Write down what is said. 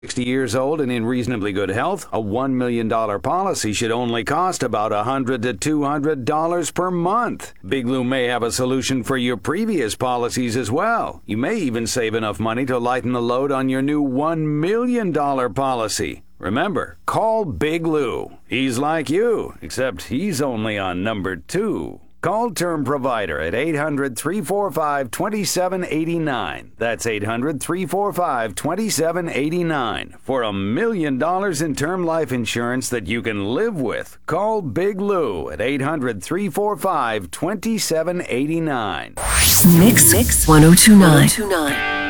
60 years old and in reasonably good health, a $1 million policy should only cost about $100 to $200 per month. Big Lou may have a solution for your previous policies as well. You may even save enough money to lighten the load on your new $1 million policy. Remember, call Big Lou. He's like you, except he's only on number 2. Call Term Provider at 800-345-2789. That's 800-345-2789 for $1 million in term life insurance that you can live with. Call Big Lou at 800-345-2789. Mix 1029.